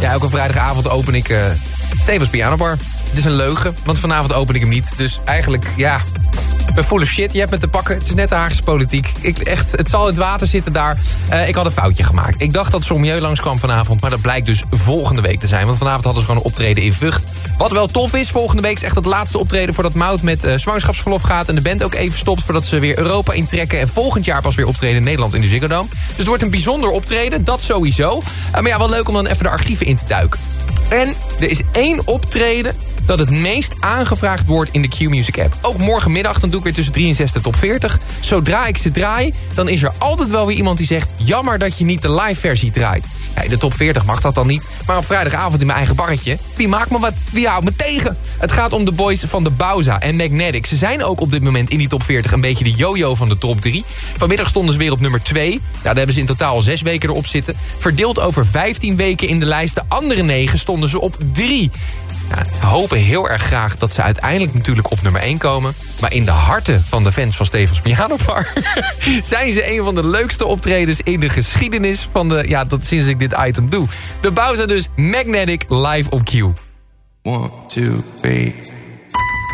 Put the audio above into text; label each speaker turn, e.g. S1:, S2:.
S1: Ja, elke vrijdagavond open ik Stevens Pianobar. Het is een leugen, want vanavond open ik hem niet. Dus eigenlijk, ja, ik ben full of shit. Je hebt met te pakken. Het is net de Haagse politiek. Het zal in het water zitten daar. Ik had een foutje gemaakt. Ik dacht dat Sommieu langskwam vanavond, maar dat blijkt dus volgende week te zijn. Want vanavond hadden ze gewoon een optreden in Vught. Wat wel tof is, volgende week is echt het laatste optreden voordat Mout met zwangerschapsverlof gaat. En de band ook even stopt voordat ze weer Europa intrekken. En volgend jaar pas weer optreden in Nederland in de Ziggo Dome. Dus het wordt een bijzonder optreden, dat sowieso. Maar ja, wel leuk om dan even de archieven in te duiken. En er is 1 optreden dat het meest aangevraagd wordt in de Q-Music app. Ook morgenmiddag, dan doe ik weer tussen 3 en 6 de top 40. Zodra ik ze draai, dan is er altijd wel weer iemand die zegt... jammer dat je niet de live versie draait. Ja, in de top 40 mag dat dan niet. Maar op vrijdagavond in mijn eigen barretje... wie maakt me wat? Wie houdt me tegen? Het gaat om de boys van de Bauza en Magnetic. Ze zijn ook op dit moment in die top 40 een beetje de yo-yo van de top 3. Vanmiddag stonden ze weer op nummer 2. Ja, daar hebben ze in totaal 6 weken erop zitten. Verdeeld over 15 weken in de lijst. De andere 9 stonden ze op 3. Ja, we hopen heel erg graag dat ze uiteindelijk natuurlijk op nummer 1 komen. Maar in de harten van de fans van Stevens Pianobar... zijn ze een van de leukste optredens in de geschiedenis van de... ja, sinds ik dit item doe. De Bauza dus, Magnetic, live op Q.
S2: 1, 2, 3...